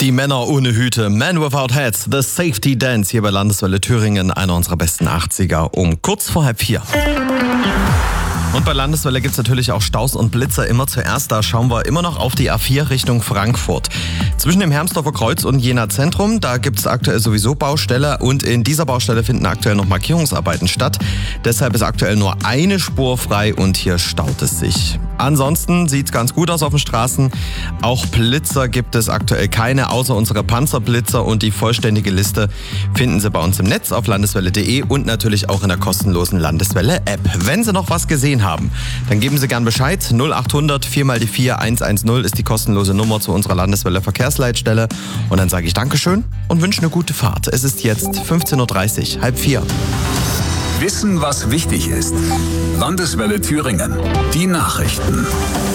Die Männer ohne Hüte, Men Without Hats, The Safety Dance hier bei Landeswelle Thüringen, einer unserer besten 80er um kurz vor 3:30. Und bei Landeswelle gibt es natürlich auch Staus und Blitzer immer zuerst. Da schauen wir immer noch auf die A4 Richtung Frankfurt. Zwischen dem Hermsdorfer Kreuz und Jena Zentrum, da gibt es aktuell sowieso Baustelle. Und in dieser Baustelle finden aktuell noch Markierungsarbeiten statt. Deshalb ist aktuell nur eine Spur frei und hier staut es sich. Ansonsten sieht es ganz gut aus auf den Straßen. Auch Blitzer gibt es aktuell keine, außer unsere Panzerblitzer. Und die vollständige Liste finden Sie bei uns im Netz auf landeswelle.de und natürlich auch in der kostenlosen Landeswelle-App. Wenn Sie noch was gesehen haben, dann geben Sie gern Bescheid. 0800 4x4 110 ist die kostenlose Nummer zu unserer Landeswelle Verkehrsleitstelle. Und dann sage ich Dankeschön und wünsche eine gute Fahrt. Es ist jetzt 15:30 Uhr, 3:30. Wissen, was wichtig ist. Landeswelle Thüringen. Die Nachrichten.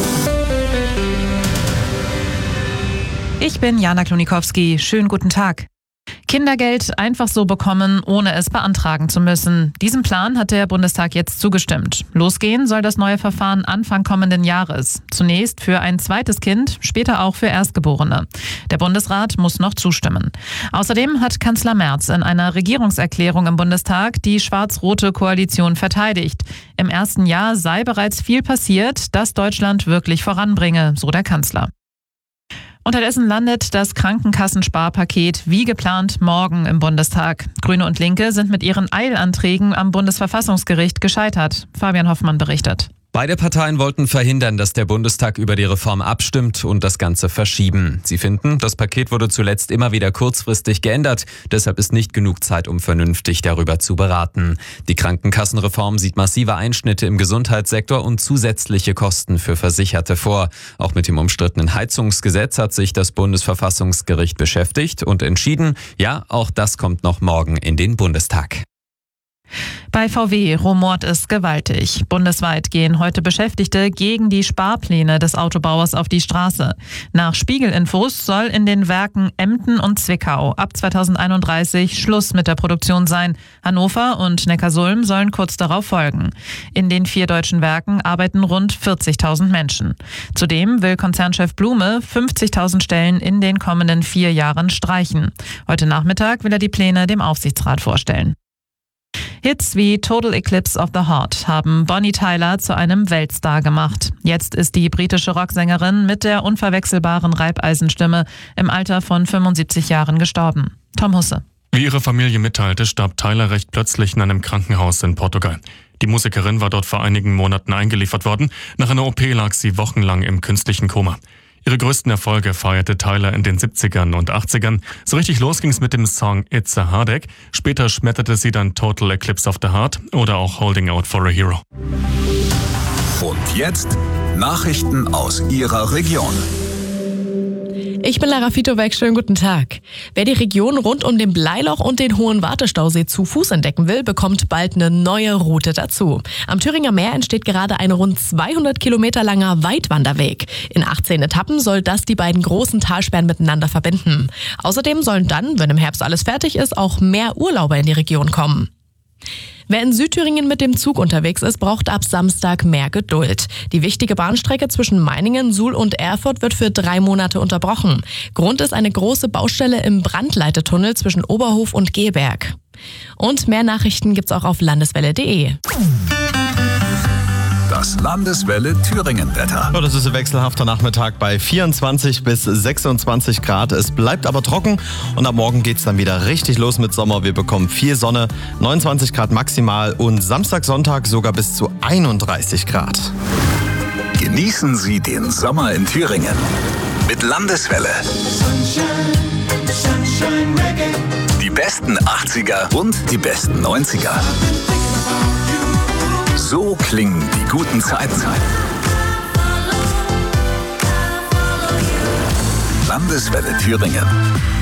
Ich bin Jana Klonikowski. Schönen guten Tag. Kindergeld einfach so bekommen, ohne es beantragen zu müssen. Diesem Plan hat der Bundestag jetzt zugestimmt. Losgehen soll das neue Verfahren Anfang kommenden Jahres. Zunächst für ein zweites Kind, später auch für Erstgeborene. Der Bundesrat muss noch zustimmen. Außerdem hat Kanzler Merz in einer Regierungserklärung im Bundestag die schwarz-rote Koalition verteidigt. Im ersten Jahr sei bereits viel passiert, das Deutschland wirklich voranbringe, so der Kanzler. Unterdessen landet das Krankenkassensparpaket wie geplant morgen im Bundestag. Grüne und Linke sind mit ihren Eilanträgen am Bundesverfassungsgericht gescheitert. Fabian Hoffmann berichtet. Beide Parteien wollten verhindern, dass der Bundestag über die Reform abstimmt und das Ganze verschieben. Sie finden, das Paket wurde zuletzt immer wieder kurzfristig geändert. Deshalb ist nicht genug Zeit, um vernünftig darüber zu beraten. Die Krankenkassenreform sieht massive Einschnitte im Gesundheitssektor und zusätzliche Kosten für Versicherte vor. Auch mit dem umstrittenen Heizungsgesetz hat sich das Bundesverfassungsgericht beschäftigt und entschieden, ja, auch das kommt noch morgen in den Bundestag. Bei VW rumort es gewaltig. Bundesweit gehen heute Beschäftigte gegen die Sparpläne des Autobauers auf die Straße. Nach Spiegel-Infos soll in den Werken Emden und Zwickau ab 2031 Schluss mit der Produktion sein. Hannover und Neckarsulm sollen kurz darauf folgen. In den 4 deutschen Werken arbeiten rund 40.000 Menschen. Zudem will Konzernchef Blume 50.000 Stellen in den kommenden 4 Jahren streichen. Heute Nachmittag will er die Pläne dem Aufsichtsrat vorstellen. Hits wie Total Eclipse of the Heart haben Bonnie Tyler zu einem Weltstar gemacht. Jetzt ist die britische Rocksängerin mit der unverwechselbaren Reibeisenstimme im Alter von 75 Jahren gestorben. Tom Husse. Wie ihre Familie mitteilte, starb Tyler recht plötzlich in einem Krankenhaus in Portugal. Die Musikerin war dort vor einigen Monaten eingeliefert worden. Nach einer OP lag sie wochenlang im künstlichen Koma. Ihre größten Erfolge feierte Tyler in den 70ern und 80ern. So richtig los ging's mit dem Song It's a Heartache. Später schmetterte sie dann Total Eclipse of the Heart oder auch Holding Out for a Hero. Und jetzt Nachrichten aus Ihrer Region. Ich bin Lara Fitowek, schönen guten Tag. Wer die Region rund um den Bleiloch und den Hohen Wartestausee zu Fuß entdecken will, bekommt bald eine neue Route dazu. Am Thüringer Meer entsteht gerade ein rund 200 Kilometer langer Weitwanderweg. In 18 Etappen soll das die beiden großen Talsperren miteinander verbinden. Außerdem sollen dann, wenn im Herbst alles fertig ist, auch mehr Urlauber in die Region kommen. Wer in Südthüringen mit dem Zug unterwegs ist, braucht ab Samstag mehr Geduld. Die wichtige Bahnstrecke zwischen Meiningen, Suhl und Erfurt wird für 3 Monate unterbrochen. Grund ist eine große Baustelle im Brandleitetunnel zwischen Oberhof und Geberg. Und mehr Nachrichten gibt's auch auf landeswelle.de. Das Landeswelle Thüringen-Wetter. Ja, das ist ein wechselhafter Nachmittag bei 24 bis 26 Grad. Es bleibt aber trocken und ab morgen geht's dann wieder richtig los mit Sommer. Wir bekommen viel Sonne, 29 Grad maximal und Samstag, Sonntag sogar bis zu 31 Grad. Genießen Sie den Sommer in Thüringen mit Landeswelle. Die besten 80er und die besten 90er. So klingen die guten Zeiten. Landeswelle Thüringen.